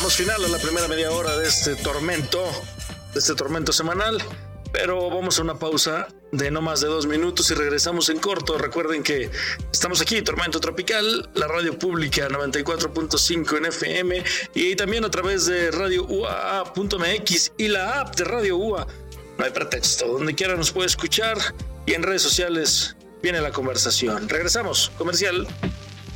Damos final a la primera media hora de este tormento semanal, pero vamos a una pausa de no más de 2 minutos y regresamos en corto. Recuerden que estamos aquí, Tormento Tropical, la radio pública 94.5 en FM y también a través de Radio UAA.mx y la app de Radio UA. No hay pretexto, donde quiera nos puede escuchar y en redes sociales viene la conversación. Regresamos, comercial.